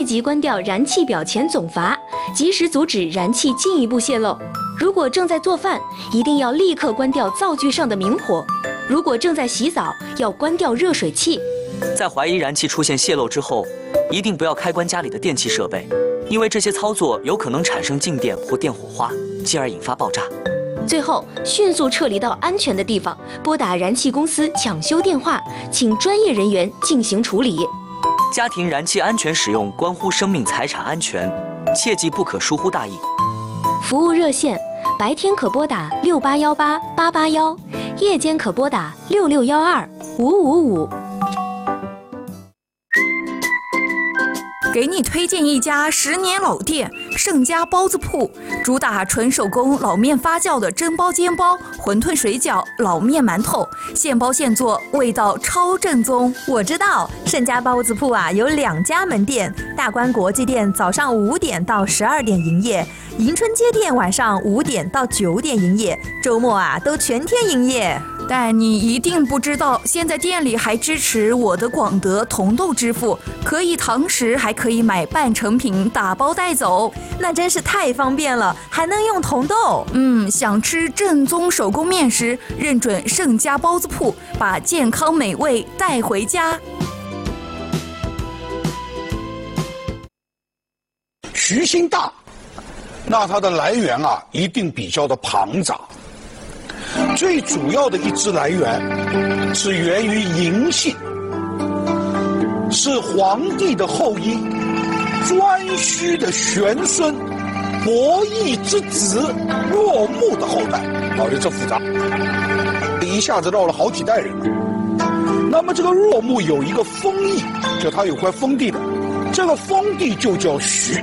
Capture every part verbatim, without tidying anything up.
即关掉燃气表前总阀，及时阻止燃气进一步泄漏。如果正在做饭，一定要立刻关掉灶具上的明火；如果正在洗澡，要关掉热水器。 在怀疑燃气出现泄漏之后，一定不要开关家里的电气设备，因为这些操作有可能产生静电或电火花，进而引发爆炸。 最后，迅速撤离到安全的地方，拨打燃气公司抢修电话，请专业人员进行处理。 家庭燃气安全使用关乎生命财产安全，切记不可疏忽大意。 服务热线：白天可拨打六八幺八八八幺，夜间可拨打六六幺二五五五。 给你推荐一家十年老店盛家包子铺，主打纯手工老面发酵的蒸包、煎包、馄饨、水饺、老面、馒头，现包现做，味道超正宗。 我知道盛家包子铺啊有两家门店，大观国际店早上五点到十二点营业，迎春街店晚上五点到九点营业，周末啊都全天营业。 但你一定不知道，现在店里还支持我的广德同豆支付，可以堂食，还可以买半成品打包带走， 那真是太方便了，还能用同豆。 嗯，想吃正宗手工面食，认准盛家包子铺，把健康美味带回家。 徐姓大，那它的来源啊，一定比较的庞杂。最主要的一支来源是源于嬴姓，是皇帝的后裔颛顼的玄孙伯益之子若木的后代。好，这复杂，一下子绕了好几代人了。那么这个若木有一个封邑，就他有块封地的，这个封地就叫徐。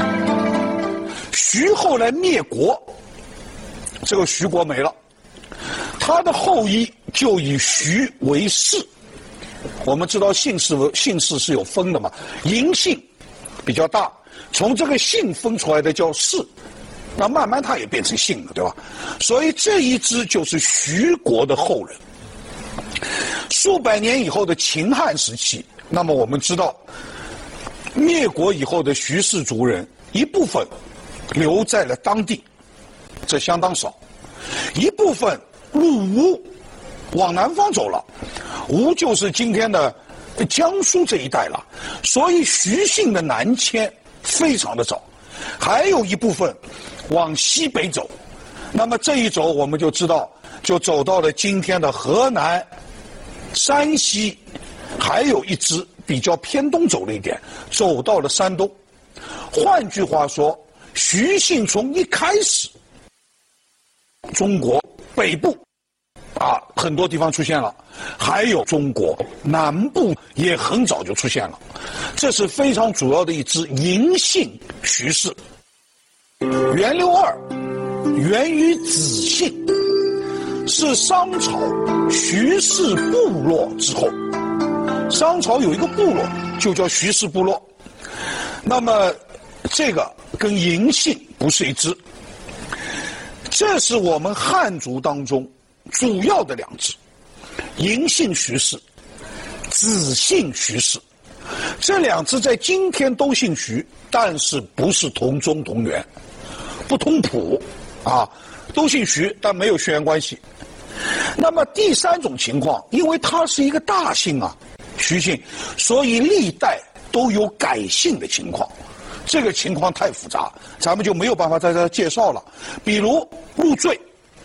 徐后来灭国，这个徐国没了。他的后裔就以徐为氏。我们知道姓氏姓氏是有分的嘛，嬴姓比较大，从这个姓分出来的叫氏，那慢慢他也变成姓了，对吧？所以这一支就是徐国的后人。数百年以后的秦汉时期，那么我们知道，灭国以后的徐氏族人一部分留在了当地，这相当少，一部分入吴，往南方走了，吴就是今天的江苏这一带了，所以徐姓的南迁非常的早。还有一部分往西北走，那么这一走我们就知道，就走到了今天的河南、山西，还有一支比较偏东走了一点，走到了山东。换句话说，徐姓从一开始，中国北部啊，很多地方出现了，还有中国南部也很早就出现了，这是非常主要的一支嬴姓徐氏。源流二源于子姓，是商朝徐氏部落之后，商朝有一个部落就叫徐氏部落，那么这个跟嬴姓不是一支，这是我们汉族当中主要的两支，嬴姓徐氏、子姓徐氏，这两支在今天都姓徐，但是不是同宗同源，不通谱啊，都姓徐，但没有血缘关系。那么第三种情况，因为它是一个大姓啊，徐姓，所以历代都有改姓的情况。这个情况太复杂，咱们就没有办法在这介绍了。比如入赘，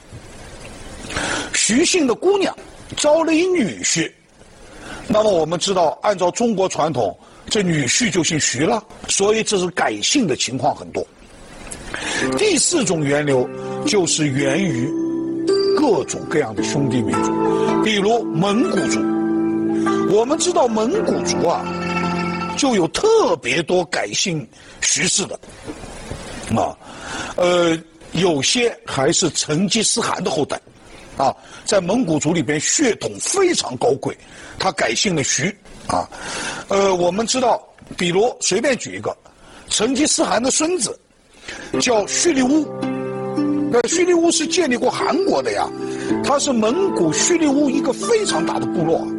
徐姓的姑娘招了一女婿，那么我们知道，按照中国传统，这女婿就姓徐了，所以这是改姓的情况很多。第四种源流就是源于各种各样的兄弟民族，比如蒙古族。我们知道蒙古族啊，就有特别多改姓徐氏的，啊，呃，有些还是成吉思汗的后代，啊，在蒙古族里边血统非常高贵，他改姓了徐，啊，呃，我们知道，比如随便举一个，成吉思汗的孙子叫须利乌，那须利乌是建立过韩国的呀，他是蒙古须利乌一个非常大的部落。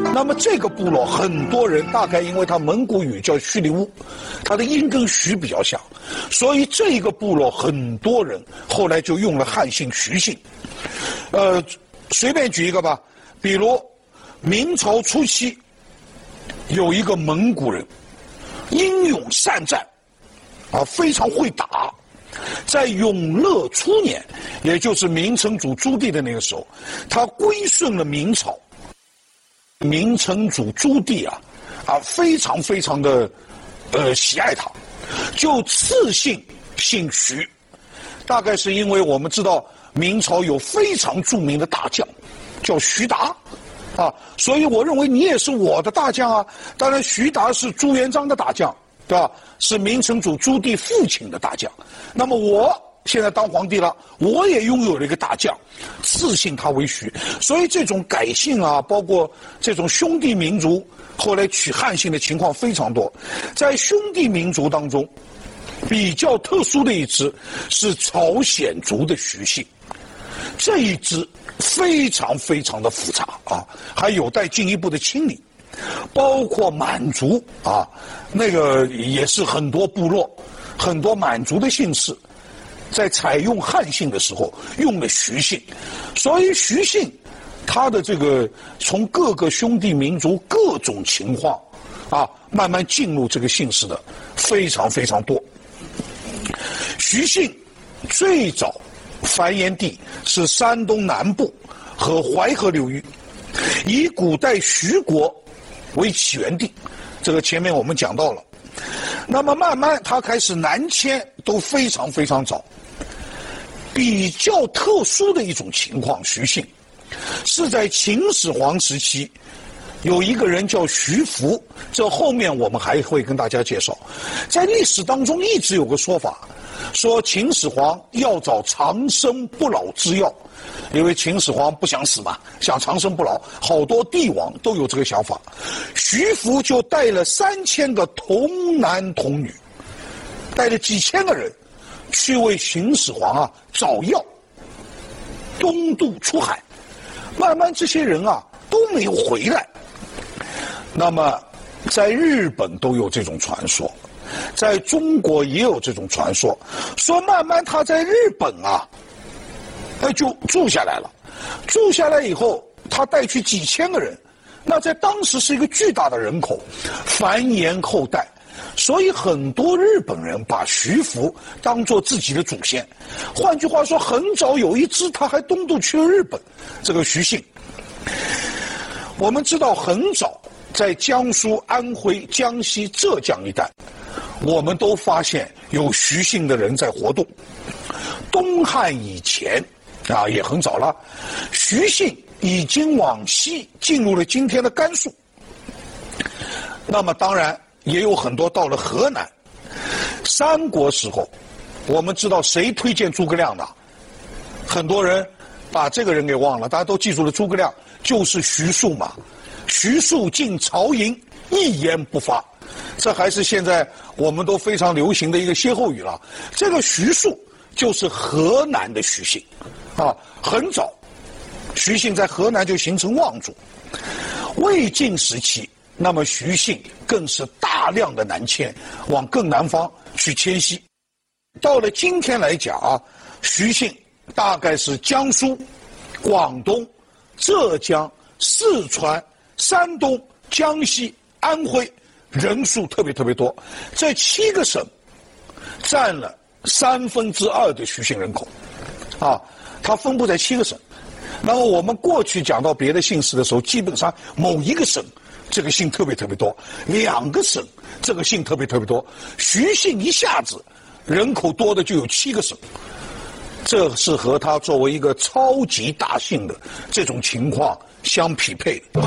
那么这个部落很多人大概因为他蒙古语叫须里乌，他的音跟徐比较像，所以这个部落很多人后来就用了汉姓徐姓。呃，随便举一个吧，比如明朝初期有一个蒙古人，英勇善战，啊，非常会打。在永乐初年，也就是明成祖朱棣的那个时候，他归顺了明朝。明成祖朱棣啊，啊，非常非常的，呃，喜爱他，就赐姓姓徐。大概是因为我们知道明朝有非常著名的大将，叫徐达，啊，所以我认为你也是我的大将啊。当然，徐达是朱元璋的大将，对吧？是明成祖朱棣父亲的大将。那么我现在当皇帝了，我也拥有了一个大将，赐姓他为徐。所以这种改姓啊，包括这种兄弟民族后来取汉姓的情况非常多。在兄弟民族当中，比较特殊的一支是朝鲜族的徐姓，这一支非常非常的复杂啊，还有待进一步的清理。包括满族啊，那个也是很多部落，很多满族的姓氏，在采用汉姓的时候用了徐姓，所以徐姓它的这个从各个兄弟民族各种情况啊，慢慢进入这个姓氏的非常非常多。徐姓最早繁衍地是山东南部和淮河流域，以古代徐国为起源地，这个前面我们讲到了。那么慢慢它开始南迁，都非常非常早。比较特殊的一种情况，徐姓是在秦始皇时期，有一个人叫徐福，这后面我们还会跟大家介绍。在历史当中一直有个说法，说秦始皇要找长生不老之药，因为秦始皇不想死嘛，想长生不老，好多帝王都有这个想法。徐福就带了三千个童男童女，带了几千个人去为秦始皇啊找药，东渡出海。慢慢这些人啊都没有回来。那么在日本都有这种传说，在中国也有这种传说，说慢慢他在日本啊那就住下来了，住下来以后他带去几千个人，那在当时是一个巨大的人口，繁衍后代，所以很多日本人把徐福当作自己的祖先。换句话说，很早有一支他还东渡去了日本，这个徐姓。我们知道很早在江苏、安徽、江西、浙江一带，我们都发现有徐姓的人在活动。东汉以前啊，也很早了，徐姓已经往西进入了今天的甘肃。那么当然也有很多到了河南。三国时候，我们知道谁推荐诸葛亮的？很多人把这个人给忘了，大家都记住了，诸葛亮就是徐庶嘛。徐庶进曹营，一言不发，这还是现在我们都非常流行的一个歇后语了。这个徐庶就是河南的徐姓，啊，很早，徐姓在河南就形成望族。魏晋时期，那么徐姓更是大量的南迁，往更南方去迁徙。到了今天来讲啊，徐姓大概是江苏、广东、浙江、四川、山东、江西、安徽，人数特别特别多。这七个省占了三分之二的徐姓人口，啊，它分布在七个省。那么我们过去讲到别的姓氏的时候，基本上某一个省这个姓特别特别多，两个省这个姓特别特别多。徐姓一下子人口多的就有七个省，这是和它作为一个超级大姓的这种情况相匹配的。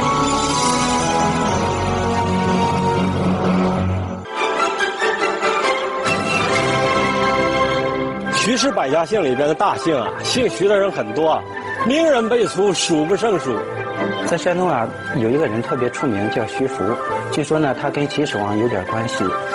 徐氏百家姓里边的大姓啊，姓徐的人很多，名人辈出，数不胜数。 在山东啊，有一个人特别出名，叫徐福。据说呢，他跟秦始皇有点关系。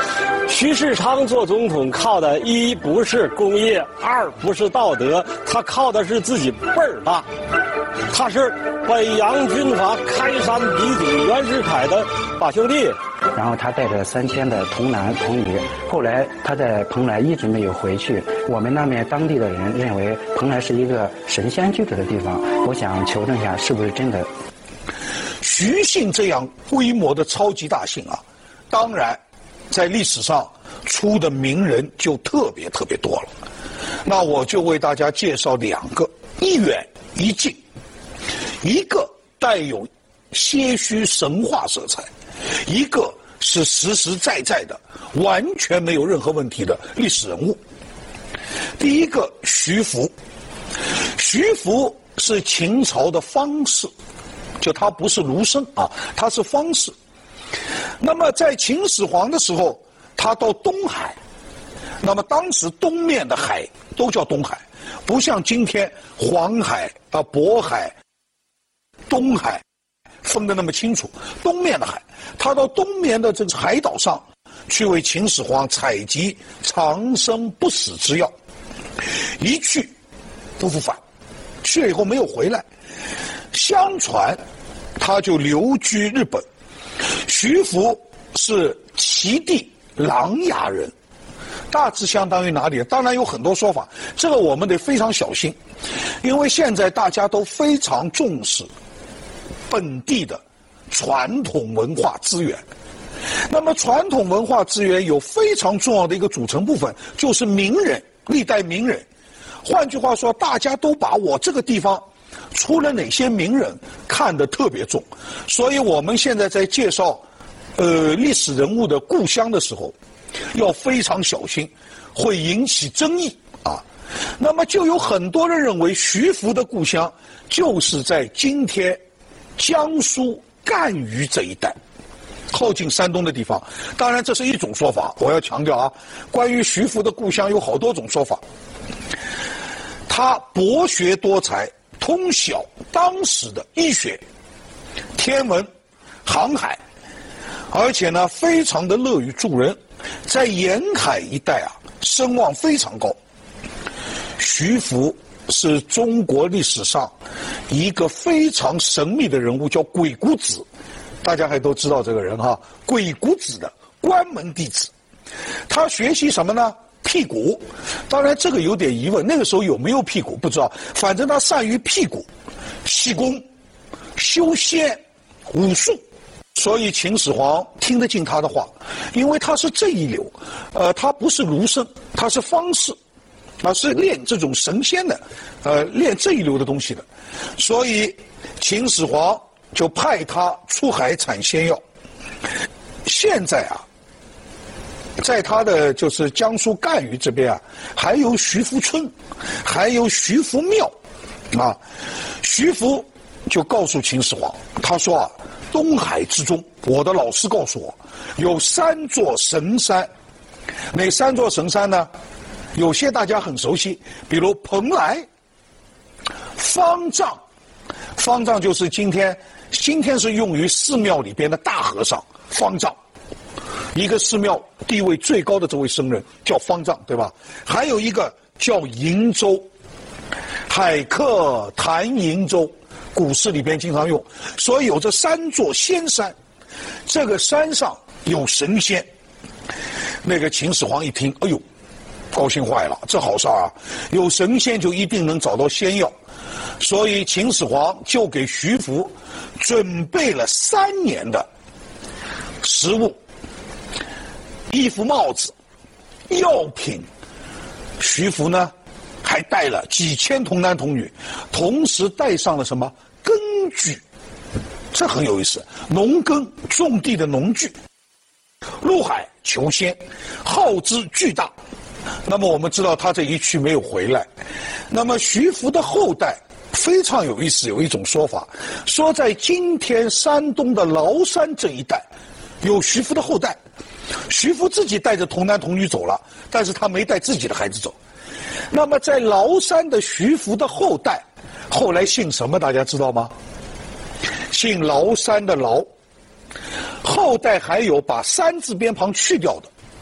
徐世昌做总统靠的一不是工业，二不是道德，他靠的是自己辈儿大。他是北洋军阀开山鼻祖袁世凯的把兄弟。 然后他带着三千的童男童女，后来他在蓬莱一直没有回去。我们那边当地的人认为蓬莱是一个神仙居住的地方，我想求证一下是不是真的。 徐姓这样规模的超级大姓啊，当然在历史上出的名人就特别特别多了。那我就为大家介绍两个，一远一近，一个带有些许神话色彩，一个是实实在在的完全没有任何问题的历史人物。第一个，徐福。徐福是秦朝的方士，就他不是儒生啊，他是方士。那么在秦始皇的时候，他到东海，那么当时东面的海都叫东海，不像今天黄海啊、渤海、东海分得那么清楚。东面的海，他到东面的这个海岛上去为秦始皇采集长生不死之药，一去不复返，去了以后没有回来。相传他就留居日本。徐福是齐地琅琊人，大致相当于哪里？当然有很多说法，这个我们得非常小心，因为现在大家都非常重视本地的传统文化资源。那么传统文化资源有非常重要的一个组成部分，就是名人，历代名人。换句话说，大家都把我这个地方出了哪些名人看得特别重，所以我们现在在介绍呃历史人物的故乡的时候，要非常小心，会引起争议啊。那么就有很多人认为徐福的故乡就是在今天江苏赣榆这一带，靠近山东的地方。当然这是一种说法，我要强调啊，关于徐福的故乡有好多种说法。他博学多才，通晓当时的医学、天文、航海，而且呢非常的乐于助人，在沿海一带啊声望非常高。徐福是中国历史上一个非常神秘的人物，叫鬼谷子，大家还都知道这个人哈，鬼谷子的关门弟子。他学习什么呢？辟谷。当然这个有点疑问，那个时候有没有辟谷不知道，反正他善于辟谷、气功、修仙、武术，所以秦始皇听得进他的话，因为他是这一流，呃，他不是儒生，他是方士，啊，是练这种神仙的，呃，练这一流的东西的，所以秦始皇就派他出海产仙药。现在啊，在他的就是江苏赣榆这边啊，还有徐福村，还有徐福庙，啊，徐福就告诉秦始皇，他说啊，东海之中，我的老师告诉我，有三座神山，哪三座神山呢？有些大家很熟悉，比如蓬莱、方丈，方丈就是今天，今天是用于寺庙里边的大和尚，方丈。一个寺庙地位最高的这位僧人叫方丈，对吧？还有一个叫瀛洲，海客谈瀛洲，古诗里边经常用，所以有这三座仙山，这个山上有神仙。那个秦始皇一听，哎呦，高兴坏了，这好事啊，有神仙就一定能找到仙药，所以秦始皇就给徐福准备了三年的食物、衣服、帽子、药品。徐福呢还带了几千童男童女，同时带上了什么耕具，这很有意思，农耕种地的农具，入海求仙，耗资巨大。那么我们知道他这一去没有回来。那么徐福的后代非常有意思，有一种说法说在今天山东的崂山这一带有徐福的后代，徐福自己带着童男童女走了，但是他没带自己的孩子走。那么在崂山的徐福的后代后来姓什么大家知道吗？姓崂山的崂。后代还有把山字边旁去掉的，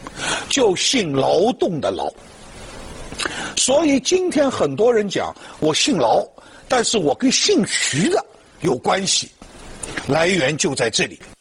就姓劳动的劳。所以今天很多人讲我姓劳，但是我跟姓徐的有关系，来源就在这里。